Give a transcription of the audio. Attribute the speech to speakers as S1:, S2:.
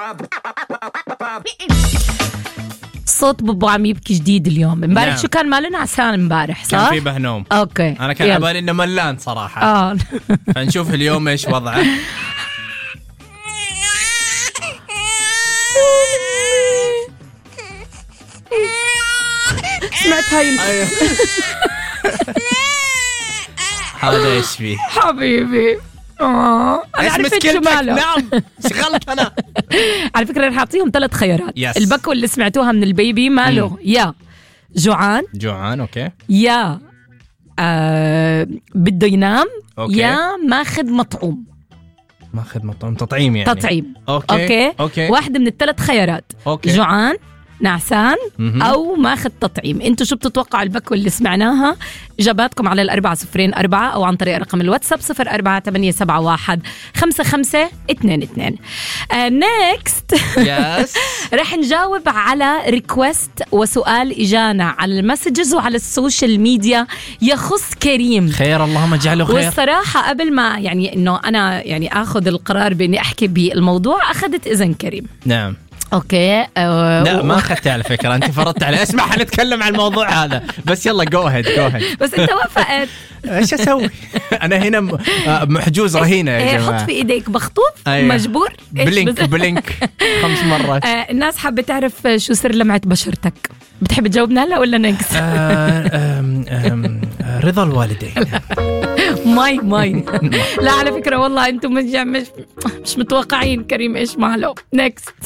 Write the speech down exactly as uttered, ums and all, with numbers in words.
S1: صوت بابا عم يبكي جديد اليوم. امبارح
S2: نعم.
S1: شو كان مالنا عسان امبارح صح؟
S2: كان في بهنوم.
S1: اوكي
S2: انا كان عبالي انه ملان صراحه.
S1: اه
S2: فنشوف اليوم ايش وضعه.
S1: سمعت هاي
S2: هذا ايش فيه
S1: حبيبي؟ اه انا عرفت شو ماله.
S2: نعم شغلت انا.
S1: على فكره رح اعطيهم ثلاث خيارات.
S2: يس.
S1: البكو اللي سمعتوها من البيبي ماله
S2: مم.
S1: يا جوعان
S2: جوعان اوكي،
S1: يا آه بده ينام،
S2: أوكي.
S1: يا ماخذ مطعوم.
S2: ماخذ مطعم تطعيم يعني.
S1: تطعيم.
S2: اوكي
S1: اوكي,
S2: أوكي.
S1: واحدة من الثلاث خيارات.
S2: أوكي.
S1: جوعان، نعسان،
S2: مهم.
S1: أو ماخذ تطعيم. انتوا شو بتتوقعوا البكو اللي سمعناها؟ إجاباتكم على الأربعة صفرين أربعة أو عن طريق رقم الواتساب صفر أربعة ثمانية سبعة واحد خمسة خمسة اثنين اثنين. نيكست
S2: يس.
S1: رح نجاوب على ريكوست وسؤال إجانا على المسجز وعلى السوشيال ميديا يخص كريم.
S2: خير اللهم اجعله خير.
S1: والصراحة قبل ما يعني إنه أنا يعني أخذ القرار بإني أحكي بالموضوع أخذت إذن كريم.
S2: نعم.
S1: اوكي أه
S2: لا
S1: و...
S2: ما اخذتي على فكره، انت فرضت علي. اسمع حنتكلم عن الموضوع هذا بس يلا جو هيد جو هيد.
S1: بس انت وافقت.
S2: ايش اسوي؟ انا هنا م- آه محجوز رهينه يا
S1: إيه،
S2: جماعه.
S1: حط في ايديك مخطوط.
S2: أيوة.
S1: مجبور إيش
S2: بلينك
S1: بس-
S2: بلينك خمس مرات.
S1: آه الناس حابه تعرف شو سر لمعه بشرتك. بتحب تجاوبنا هلا ولا نكست؟
S2: آه، آم، آم، آه، رضا الوالدين.
S1: ماي ماي. لا على فكره والله انتم مش مش مش متوقعين كريم ايش ماله. نكست.